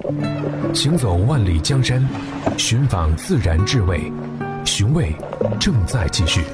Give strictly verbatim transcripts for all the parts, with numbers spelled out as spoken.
行走万里江山，寻访自然智慧，寻味正在继续。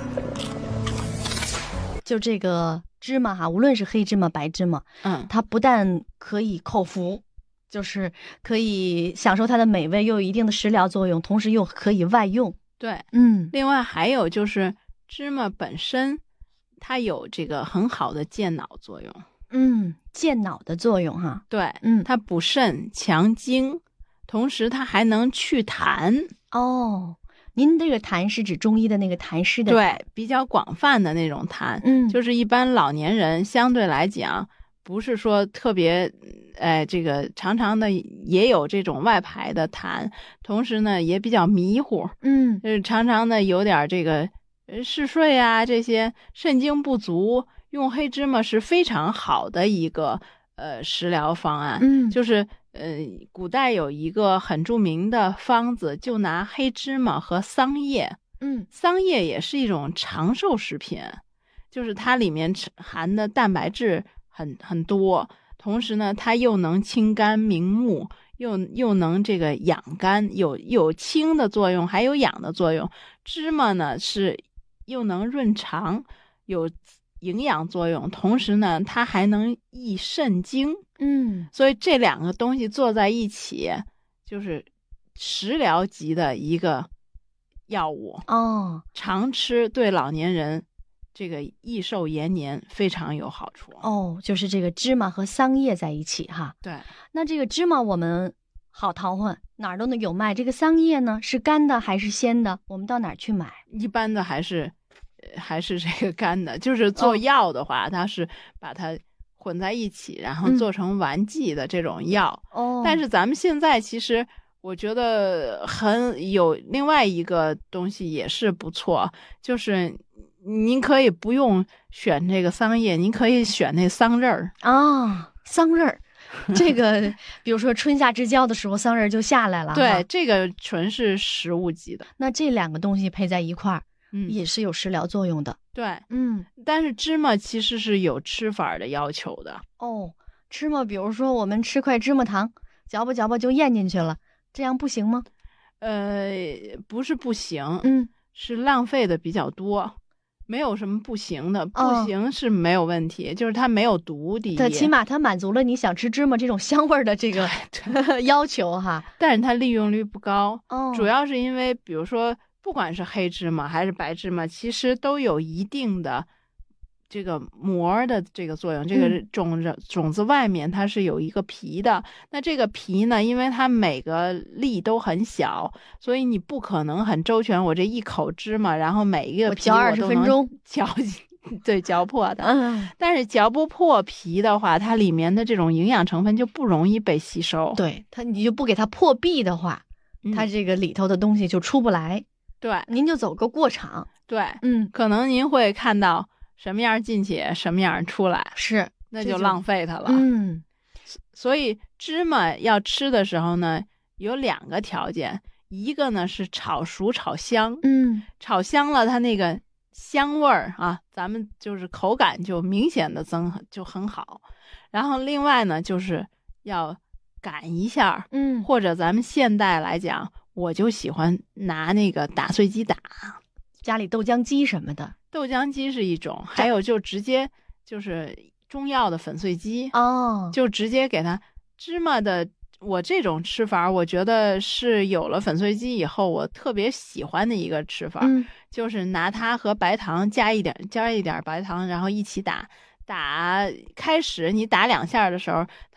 就这个芝麻哈，无论是黑芝麻、白芝麻， 嗯， 它不但可以口服，就是可以享受它的美味，又有一定的食疗作用，同时又可以外用。 对， 嗯， 另外还有就是芝麻本身，它有这个很好的健脑作用。 嗯，健脑的作用哈。 对， 嗯， 它补肾强精，同时它还能祛痰。 哦，您这个痰是指中医的那个痰湿的痰？ 对，比较广泛的那种痰。 嗯， 就是一般老年人相对来讲，不是说特别，哎，这个常常的也有这种外排的痰，同时呢也比较迷糊。 嗯， 就是常常的有点这个呃嗜睡啊，这些肾精不足。用黑芝麻是非常好的一个呃食疗方案。 嗯， 就是呃古代有一个很著名的方子，就拿黑芝麻和桑叶。 嗯， 桑叶也是一种长寿食品，就是它里面含的蛋白质很很多，同时呢它又能清肝明目，又又能这个养肝，有有清的作用，还有养的作用。芝麻呢是又能润肠，有营养作用，同时呢它还能益肾精。 嗯， 所以这两个东西做在一起，就是食疗级的一个药物。 哦， 常吃对老年人这个益寿延年非常有好处。 哦，就是这个芝麻和桑叶在一起哈。 对， 那这个芝麻我们好淘换，哪儿都能有卖。这个桑叶呢，是干的还是鲜的？我们到哪儿去买？ 一般的还是还是这个干的，就是做药的话，哦、它是把它混在一起，然后做成丸剂的这种药。 哦、嗯， 但是咱们现在其实我觉得很有另外一个东西也是不错，就是您可以不用选这个桑叶，您可以选那桑葚儿啊，桑葚儿。这个比如说春夏之交的时候，桑葚就下来了。 对，这个纯是食物级的。 那这两个东西配在一块儿， 嗯， 也是有食疗作用的。 对， 嗯， 但是芝麻其实是有吃法的要求的。 哦，芝麻，比如说我们吃块芝麻糖，嚼吧嚼吧就咽进去了，这样不行吗？ 呃，不是不行， 嗯， 是浪费的比较多。没有什么不行的，不行是没有问题，哦、就是它没有毒。第一， 它起码它满足了你想吃芝麻这种香味的这个要求哈。 但是它利用率不高， 哦， 主要是因为比如说不管是黑芝麻还是白芝麻，其实都有一定的这个膜的这个作用。这个种子、嗯、种子外面它是有一个皮的，那这个皮呢，因为它每个粒都很小，所以你不可能很周全。我这一口芝麻，然后每一个皮我嚼二十分钟嚼，对，嚼破的。 嗯， 但是嚼不破皮的话，它里面的这种营养成分就不容易被吸收。 对它，你就不给它破壁的话，嗯、它这个里头的东西就出不来。 对， 您就走个过场。 对， 嗯， 可能您会看到什么样进去，什么样出来， 是， 那就浪费它了。 嗯， 所以芝麻要吃的时候呢，有两个条件，一个呢是炒熟炒香， 嗯， 炒香了它那个香味儿啊，咱们就是口感就明显的增就很好。然后另外呢就是要擀一下， 嗯， 或者咱们现代来讲，我就喜欢拿那个打碎机打， 家里豆浆机什么的。 豆浆机是一种，还有就直接就是中药的粉碎机哦， 就直接给它芝麻的。我这种吃法，我觉得是有了粉碎机以后，我特别喜欢的一个吃法， 嗯、 就是拿它和白糖加一点加一点白糖，然后一起打。打开始你打两下的时候。